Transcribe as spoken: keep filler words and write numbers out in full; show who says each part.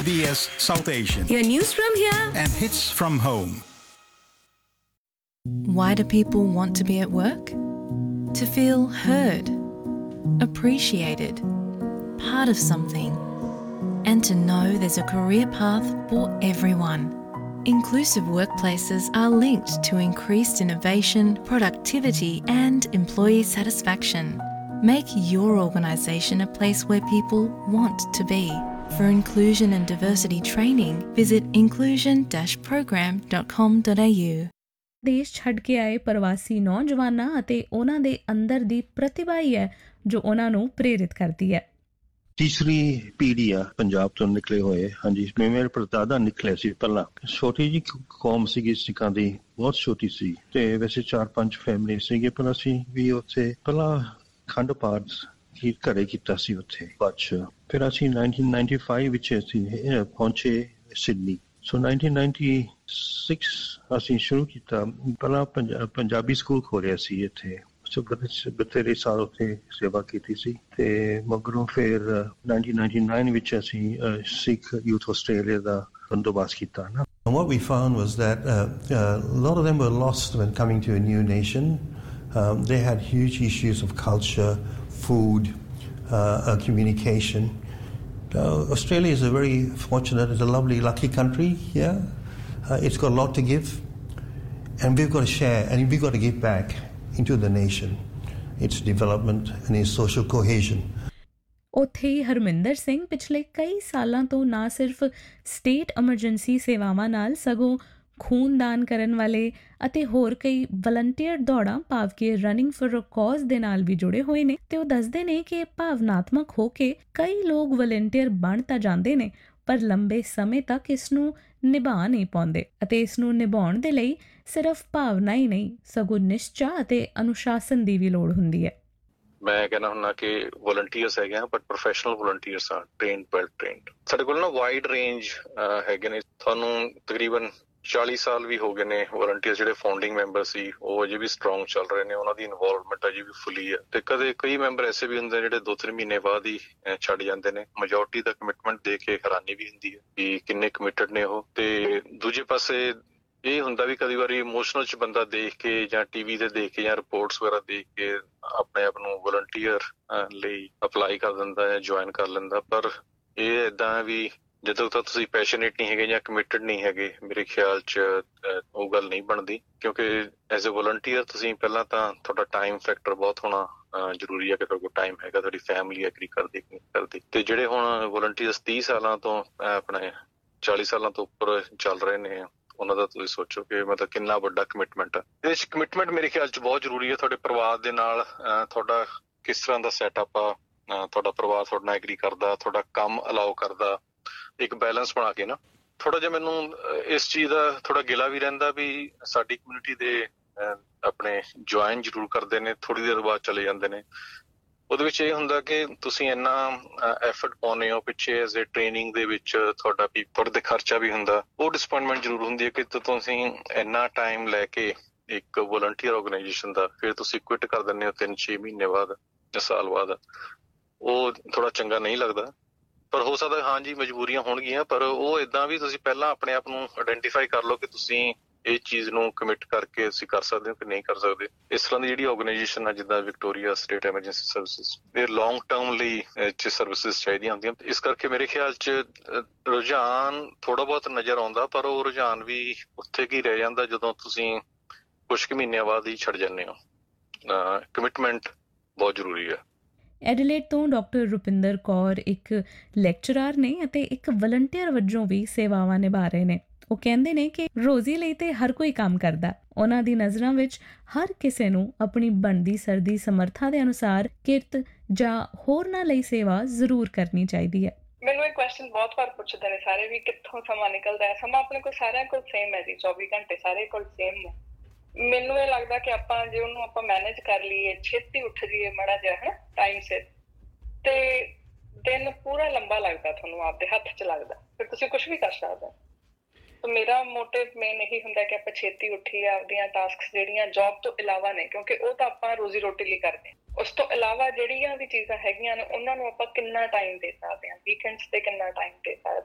Speaker 1: B S South Asian.
Speaker 2: Your news from here
Speaker 1: And hits from home.
Speaker 3: Why do people want to be at work? To feel heard, appreciated, part of something, and to know there's a career path for everyone. Inclusive workplaces are linked to increased innovation, productivity, and employee satisfaction. Make your organisation a place where people want to be. For inclusion and diversity training, visit inclusion dash program dot com dot a u.
Speaker 4: ਦੇਸ਼ ਛੱਡ ਕੇ ਆਏ ਪ੍ਰਵਾਸੀ ਨੌਜਵਾਨਾਂ ਅਤੇ ਉਹਨਾਂ ਦੇ ਅੰਦਰ ਦੀ ਪ੍ਰਤਿਭਾ ਹੀ ਹੈ ਜੋ ਉਹਨਾਂ ਨੂੰ ਪ੍ਰੇਰਿਤ ਕਰਦੀ ਹੈ।
Speaker 5: ਤੀਸਰੀ ਪੀੜ੍ਹੀ ਆ ਪੰਜਾਬ ਤੋਂ ਨਿਕਲੇ ਹੋਏ। ਹਾਂਜੀ, ਮੇਰੇ ਪੜਦਾਦਾ ਨਿਕਲੇ ਸੀ ਪਹਿਲਾਂ। ਛੋਟੀ ਜੀ ਕੌਮ ਸੀਗੀ ਸਿੱਖਾਂ ਦੀ, ਬਹੁਤ ਛੋਟੀ ਸੀ ਤੇ ਵੈਸੇ ਚਾਰ ਪੰਜ ਫੈਮਿਲੀ ਸੀਗੇ, ਪਰ ਅਸੀਂ ਵੀ ਉੱਥੇ ਪਹਿਲਾਂ ਖੰਡ ਪਾਠ ਹੀ ਘਰੇ ਕੀਤਾ ਸੀ ਉੱਥੇ। ਬਾਅਦ 'ਚ ਫਿਰ ਅਸੀਂ ਨਾਈਨਟੀਨ ਨਾਈਨਟੀ ਫਾਈਵ ਵਿੱਚ ਅਸੀਂ ਪਹੁੰਚੇ ਸਿਡਨੀ। ਸੋ ਨਾਈਨਟੀਨ ਨਾਈਨਟੀ ਸਿਕਸ ਅਸੀਂ ਸ਼ੁਰੂ ਕੀਤਾ। ਪਹਿਲਾਂ ਪੰਜਾਬੀ ਸਕੂਲ ਖੋਲ੍ਹਿਆ ਸੀ ਇੱਥੇ। ਸੋ ਬਥੇਰੇ ਸਾਲ ਉੱਥੇ ਸੇਵਾ ਕੀਤੀ ਸੀ ਤੇ ਮਗਰੋਂ ਫਿਰ ਨਾਈਨਟੀਨ ਨਾਈਨਟੀ ਨਾਈਨ ਵਿੱਚ ਅਸੀਂ ਸਿੱਖ ਯੂਥ ਆਸਟ੍ਰੇਲੀਆ ਦਾ ਬੰਦੋਬਸਤ ਕੀਤਾ ਨਾ।
Speaker 6: And what we found was that uh, uh, a lot of them were lost when coming to a new nation. Um, they had huge issues of culture, food, uh, uh, communication. Uh, Australia is a very fortunate, it's a lovely, lucky country. Yeah, uh, it's got a lot to give, and we've got to share, and we've got to give back into the nation, its development and its social cohesion.
Speaker 4: ਉੱਥੇ ਹੀ ਹਰਮਿੰਦਰ ਸਿੰਘ ਪਿਛਲੇ ਕਈ ਸਾਲਾਂ ਤੋਂ ਨਾ ਸਿਰਫ state emergency ਸੇਵਾਵਾਂ ਨਾਲ ਸਗੋਂ ਖੂਨਦਾਨ ਕਰਨ ਵਾਲੇ ਅਤੇ ਹੋਰ ਕਈ ਵਲੰਟੀਅਰ ਦੌੜਾਂ ਭਾਵ ਕਿ ਰਨਿੰਗ ਫॉर ਅ ਕੌਜ਼ ਦੇ ਨਾਲ ਵੀ ਜੁੜੇ ਹੋਏ ਨੇ ਤੇ ਉਹ ਦੱਸਦੇ ਨੇ ਕਿ ਭਾਵਨਾਤਮਕ ਹੋ ਕੇ ਕਈ ਲੋਕ ਵਲੰਟੀਅਰ ਬਣ ਤਾਂ ਜਾਂਦੇ ਨੇ ਪਰ ਲੰਬੇ ਸਮੇਂ ਤੱਕ ਇਸ ਨੂੰ ਨਿਭਾ ਨਹੀਂ ਪਾਉਂਦੇ ਅਤੇ ਇਸ ਨੂੰ ਨਿਭਾਉਣ ਦੇ ਲਈ ਸਿਰਫ ਭਾਵਨਾ ਹੀ ਨਹੀਂ ਸਗੋਂ ਨਿਸ਼ਚਾ ਅਤੇ ਅਨੁਸ਼ਾਸਨ ਦੀ ਵੀ ਲੋੜ ਹੁੰਦੀ ਹੈ।
Speaker 7: ਮੈਂ ਕਹਿੰਦਾ ਹੁੰਦਾ ਕਿ ਵਲੰਟੀਅਰਸ ਹੈਗੇ ਆ ਬਟ ਪ੍ਰੋਫੈਸ਼ਨਲ ਵਲੰਟੀਅਰਸ ਆ, ਟ੍ਰੇਨਡ ਵੈਲ ਟ੍ਰੇਨਡ। ਸਾਡੇ ਕੋਲ ਨਾ ਵਾਈਡ ਰੇਂਜ ਹੈਗੇ ਨੇ। ਤੁਹਾਨੂੰ ਤਕਰੀਬਨ ਚਾਲੀ ਸਾਲ ਵੀ ਹੋ ਗਏ ਨੇ। ਵਲੰਟੀਅਰ ਜਿਹੜੇ ਫਾਊਂਡਿੰਗ ਮੈਂਬਰ ਸੀ ਉਹ ਅਜੇ ਵੀ ਸਟਰੋਂਗ ਚੱਲ ਰਹੇ ਨੇ, ਉਹਨਾਂ ਦੀ ਇਨਵੋਲਵਮੈਂਟ ਅਜੇ ਵੀ ਫੁੱਲੀ ਹੈ। ਤੇ ਕਦੇ ਕਈ ਮੈਂਬਰ ਐਸੇ ਵੀ ਹੁੰਦੇ ਜਿਹੜੇ ਦੋ ਤਿੰਨ ਮਹੀਨੇ ਬਾਅਦ ਹੀ ਛੱਡ ਜਾਂਦੇ ਨੇ। ਮੈਜੋਰਟੀ ਦਾ ਕਮਿਟਮੈਂਟ ਦੇਖ ਕੇ ਹੈਰਾਨੀ ਵੀ ਹੁੰਦੀ ਹੈ ਕਿ ਕਿੰਨੇ ਕਮਿਟਡ ਨੇ ਉਹ। ਤੇ ਦੂਜੇ ਪਾਸੇ ਇਹ ਹੁੰਦਾ ਵੀ ਕਈ ਵਾਰੀ ਇਮੋਸ਼ਨਲ ਚ ਬੰਦਾ ਦੇਖ ਕੇ ਜਾਂ ਟੀਵੀ ਤੇ ਦੇਖ ਕੇ ਜਾਂ ਰਿਪੋਰਟਸ ਵਗੈਰਾ ਦੇਖ ਕੇ ਆਪਣੇ ਆਪ ਨੂੰ ਵਲੰਟੀਅਰ ਲਈ ਅਪਲਾਈ ਕਰ ਦਿੰਦਾ ਜਾਂ ਜੁਆਇਨ ਕਰ ਲੈਂਦਾ। ਪਰ ਇਹ ਏਦਾਂ ਵੀ ਜਦੋਂ ਤੱਕ ਤੁਸੀਂ ਪੈਸ਼ਨੇਟ ਨਹੀਂ ਹੈਗੇ ਜਾਂ ਕਮਿਟਡ ਨਹੀਂ ਹੈਗੇ, ਮੇਰੇ ਖਿਆਲ 'ਚ ਉਹ ਗੱਲ ਨਹੀਂ ਬਣਦੀ। ਕਿਉਂਕਿ ਐਜ਼ ਏ ਵਲੰਟੀਅਰ ਤੁਸੀਂ ਪਹਿਲਾਂ ਤਾਂ ਤੁਹਾਡਾ ਟਾਈਮ ਫੈਕਟਰ ਬਹੁਤ ਹੋਣਾ ਜ਼ਰੂਰੀ ਹੈ ਕਿ ਤੁਹਾਡੇ ਕੋਲ ਟਾਈਮ ਹੈਗਾ, ਤੁਹਾਡੀ ਫੈਮਿਲੀ ਐਗਰੀ ਕਰਦੀ ਕਿ ਨਹੀਂ ਕਰਦੀ। ਤੇ ਜਿਹੜੇ ਹੁਣ ਵਲੰਟੀਅਰਸ ਤੀਹ ਸਾਲਾਂ ਤੋਂ ਆਪਣੇ ਚਾਲੀ ਸਾਲਾਂ ਤੋਂ ਉੱਪਰ ਚੱਲ ਰਹੇ ਨੇ, ਉਹਨਾਂ ਦਾ ਤੁਸੀਂ ਸੋਚੋ ਕਿ ਮਤਲਬ ਕਿੰਨਾ ਵੱਡਾ ਕਮਿਟਮੈਂਟ ਹੈ। ਇਹਦੇ 'ਚ ਕਮਿਟਮੈਂਟ ਮੇਰੇ ਖਿਆਲ 'ਚ ਬਹੁਤ ਜ਼ਰੂਰੀ ਹੈ। ਤੁਹਾਡੇ ਪਰਿਵਾਰ ਦੇ ਨਾਲ ਤੁਹਾਡਾ ਕਿਸ ਤਰ੍ਹਾਂ ਦਾ ਸੈਟਅਪ ਆ, ਤੁਹਾਡਾ ਪਰਿਵਾਰ ਤੁਹਾਡੇ ਨਾਲ ਐਗਰੀ ਕਰਦਾ, ਤੁਹਾਡਾ ਕੰਮ ਅਲਾਓ ਕਰਦਾ, ਇੱਕ ਬੈਲੈਂਸ ਬਣਾ ਕੇ ਨਾ। ਥੋੜਾ ਜਿਹਾ ਮੈਨੂੰ ਇਸ ਚੀਜ਼ ਦਾ ਥੋੜਾ ਗਿਲਾ ਵੀ ਰਹਿੰਦਾ ਵੀ ਸਾਡੀ ਕਮਿਊਨਿਟੀ ਦੇ ਆਪਣੇ ਜੁਆਇਨ ਜ਼ਰੂਰ ਕਰਦੇ ਨੇ, ਥੋੜੀ ਦੇਰ ਬਾਅਦ ਚਲੇ ਜਾਂਦੇ ਨੇ। ਉਹਦੇ ਵਿੱਚ ਇਹ ਹੁੰਦਾ ਕਿ ਤੁਸੀਂ ਇੰਨਾ ਐਫਰਟ ਪਾਉਂਦੇ ਹੋ ਪਿੱਛੇ ਐਜ਼ ਏ ਟ੍ਰੇਨਿੰਗ ਦੇ ਵਿੱਚ, ਤੁਹਾਡਾ ਵੀ ਤੁਹਾਡੇ ਤੇ ਖਰਚਾ ਵੀ ਹੁੰਦਾ। ਉਹ ਡਿਸਪਾਇੰਟਮੈਂਟ ਜ਼ਰੂਰ ਹੁੰਦੀ ਹੈ ਕਿ ਤੁਸੀਂ ਇੰਨਾ ਟਾਈਮ ਲੈ ਕੇ ਇੱਕ ਵਲੰਟੀਅਰ ਆਰਗੇਨਾਈਜੇਸ਼ਨ ਦਾ ਫਿਰ ਤੁਸੀਂ ਕੁਇਟ ਕਰ ਦਿੰਦੇ ਹੋ ਤਿੰਨ ਛੇ ਮਹੀਨੇ ਬਾਅਦ ਜਾਂ ਸਾਲ ਬਾਅਦ। ਉਹ ਥੋੜਾ ਚੰਗਾ ਨਹੀਂ ਲੱਗਦਾ। ਪਰ ਹੋ ਸਕਦਾ ਹਾਂਜੀ ਮਜਬੂਰੀਆਂ ਹੋਣਗੀਆਂ, ਪਰ ਉਹ ਏਦਾਂ ਵੀ ਤੁਸੀਂ ਪਹਿਲਾਂ ਆਪਣੇ ਆਪ ਨੂੰ ਆਇਡੈਂਟੀਫਾਈ ਕਰ ਲਓ ਕਿ ਤੁਸੀਂ ਇਹ ਚੀਜ਼ ਨੂੰ ਕਮਿਟ ਕਰਕੇ ਤੁਸੀਂ ਕਰ ਸਕਦੇ ਹੋ ਕਿ ਨਹੀਂ ਕਰ ਸਕਦੇ। ਇਸ ਤਰ੍ਹਾਂ ਦੀ ਜਿਹੜੀ ਆਰਗੇਨਾਈਜੇਸ਼ਨ ਆ ਜਿੱਦਾਂ ਵਿਕਟੋਰੀਆ ਸਟੇਟ ਐਮਰਜੈਂਸੀ ਸਰਵਿਸਿਜ਼, ਇਹ ਲੌਂਗ ਟਰਮ ਲਈ ਇੱਥੇ ਸਰਵਿਸਿਜ਼ ਚਾਹੀਦੀਆਂ ਹੁੰਦੀਆਂ। ਇਸ ਕਰਕੇ ਮੇਰੇ ਖਿਆਲ 'ਚ ਰੁਝਾਨ ਥੋੜਾ ਬਹੁਤ ਨਜ਼ਰ ਆਉਂਦਾ, ਪਰ ਉਹ ਰੁਝਾਨ ਵੀ ਉੱਥੇ ਕੀ ਰਹਿ ਜਾਂਦਾ ਜਦੋਂ ਤੁਸੀਂ ਕੁਛ ਕੁ ਮਹੀਨਿਆਂ ਬਾਅਦ ਹੀ ਛੱਡ ਜਾਂਦੇ ਹੋ। ਕਮਿਟਮੈਂਟ ਬਹੁਤ ਜ਼ਰੂਰੀ ਹੈ।
Speaker 4: ਐਡੀਲੇਡ ਤੋਂ ਡਾਕਟਰ ਰੁਪਿੰਦਰ ਕੌਰ ਇੱਕ ਲੈਕਚਰਰ ਨੇ ਅਤੇ ਇੱਕ ਵਲੰਟੀਅਰ ਵਜੋਂ ਵੀ ਸੇਵਾਵਾਂ ਨਿਭਾ ਰਹੇ ਨੇ। ਉਹ ਕਹਿੰਦੇ ਨੇ ਕਿ ਰੋਜ਼ੀ ਲਈ ਤੇ ਹਰ ਕੋਈ ਕੰਮ ਕਰਦਾ। ਉਹਨਾਂ ਦੀ ਨਜ਼ਰਾਂ ਵਿੱਚ ਹਰ ਕਿਸੇ ਨੂੰ ਆਪਣੀ ਬਣਦੀ ਸਰਦੀ ਸਮਰੱਥਾ ਦੇ ਅਨੁਸਾਰ ਕਿਰਤ ਜਾਂ ਹੋਰਨਾਂ ਲਈ ਸੇਵਾ ਜ਼ਰੂਰ ਕਰਨੀ ਚਾਹੀਦੀ ਹੈ।
Speaker 8: ਮੈਨੂੰ ਇਹ ਕੁਐਸਚਨ ਬਹੁਤ ਵਾਰ ਪੁੱਛਦੇ ਨੇ ਸਾਰੇ ਵੀ ਕਿੱਥੋਂ ਸਮਾਂ ਨਿਕਲਦਾ ਹੈ। ਸਮਾਂ ਆਪਣੇ ਕੋਲ ਸਾਰਿਆਂ ਕੋਲ ਸੇਮ ਹੈ ਜੀ, ਚੌਵੀ ਘੰਟੇ ਸਾਰੇ ਕੋਲ ਸੇਮ ਹੈ। ਮੈਨੂੰ ਇਹ ਲੱਗਦਾ ਕਿ ਆਪਾਂ ਜੇ ਉਹਨੂੰ ਆਪਾਂ ਮੈਨੇਜ ਕਰ ਲਈਏ, ਛੇਤੀ ਉੱਠ ਜਾਈਏ ਮਾੜਾ ਜਿਹਾ ਹੈ ਟਾਈਮ ਸਿਰ, ਤੇ ਦਿਨ ਪੂਰਾ ਲੰਬਾ ਲੱਗਦਾ, ਤੁਹਾਨੂੰ ਆਪਦੇ ਹੱਥ 'ਚ ਲੱਗਦਾ, ਫਿਰ ਤੁਸੀਂ ਕੁਛ ਵੀ ਕਰ ਸਕਦੇ ਹੋ। ਤਾਂ ਮੇਰਾ ਮੋਟਿਵ ਮੇਨ ਇਹੀ ਹੁੰਦਾ ਕਿ ਆਪਾਂ ਛੇਤੀ ਉੱਠੀਏ, ਆਪਦੀਆਂ ਟਾਸਕਸ ਜਿਹੜੀਆਂ ਜੋਬ ਤੋਂ ਇਲਾਵਾ ਨੇ, ਕਿਉਂਕਿ ਉਹ ਤਾਂ ਆਪਾਂ ਰੋਜ਼ੀ ਰੋਟੀ ਲਈ ਕਰਦੇ, ਉਸ ਤੋਂ ਇਲਾਵਾ ਜਿਹੜੀਆਂ ਵੀ ਚੀਜ਼ਾਂ ਹੈਗੀਆਂ ਨੇ ਉਹਨਾਂ ਨੂੰ ਆਪਾਂ ਕਿੰਨਾ ਟਾਈਮ ਦੇ ਸਕਦੇ ਹਾਂ, ਵੀਕਐਂਡਸ ਤੇ ਕਿੰਨਾ ਟਾਈਮ ਦੇ ਸਕਦੇ